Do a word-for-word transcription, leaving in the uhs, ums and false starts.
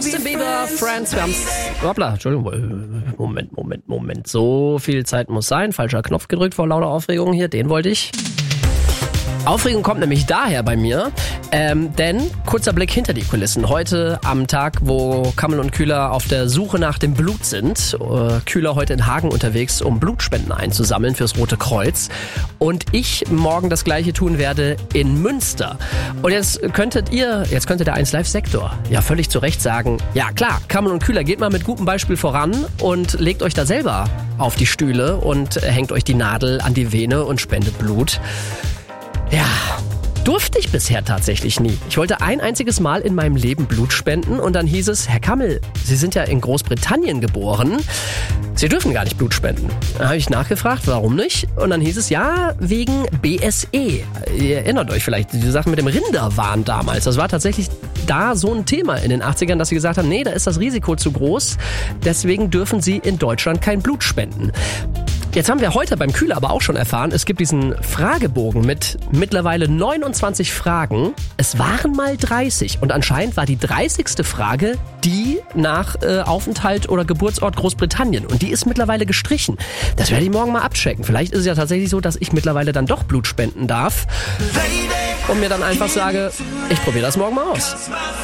Justin Bieber, Friends, wir haben's. Hoppla, Entschuldigung, Moment, Moment, Moment. So viel Zeit muss sein. Falscher Knopf gedrückt vor lauter Aufregung hier, den wollte ich. Aufregung kommt nämlich daher bei mir, ähm, denn kurzer Blick hinter die Kulissen. Heute am Tag, wo Kammel und Kühler auf der Suche nach dem Blut sind. Äh, Kühler heute in Hagen unterwegs, um Blutspenden einzusammeln fürs Rote Kreuz. Und ich morgen das Gleiche tun werde in Münster. Und jetzt könntet ihr, jetzt könnte der eins Live Sektor ja völlig zu Recht sagen, ja klar, Kammel und Kühler, geht mal mit gutem Beispiel voran und legt euch da selber auf die Stühle und hängt euch die Nadel an die Vene und spendet Blut. Ja, durfte ich bisher tatsächlich nie. Ich wollte ein einziges Mal in meinem Leben Blut spenden und dann hieß es, Herr Kammel, Sie sind ja in Großbritannien geboren, Sie dürfen gar nicht Blut spenden. Dann habe ich nachgefragt, warum nicht? Und dann hieß es, ja, wegen B S E. Ihr erinnert euch vielleicht, die Sachen mit dem Rinderwahn damals. Das war tatsächlich da so ein Thema in den achtzigern, dass sie gesagt haben, nee, da ist das Risiko zu groß, deswegen dürfen Sie in Deutschland kein Blut spenden. Jetzt haben wir heute beim Kühler aber auch schon erfahren, es gibt diesen Fragebogen mit mittlerweile neunundzwanzig Fragen. Es waren mal dreißig und anscheinend war die dreißigste Frage die nach äh, Aufenthalt oder Geburtsort Großbritannien und die ist mittlerweile gestrichen. Das werde ich morgen mal abchecken. Vielleicht ist es ja tatsächlich so, dass ich mittlerweile dann doch Blut spenden darf und mir dann einfach sage, ich probiere das morgen mal aus.